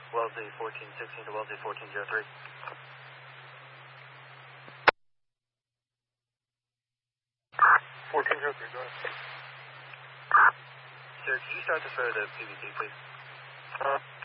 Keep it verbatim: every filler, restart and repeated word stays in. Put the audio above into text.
Wellesley fourteen sixteen to Wellesley fourteen oh three. fourteen oh three, go ahead. Sir, could you start the photo of the P V C, please? Uh,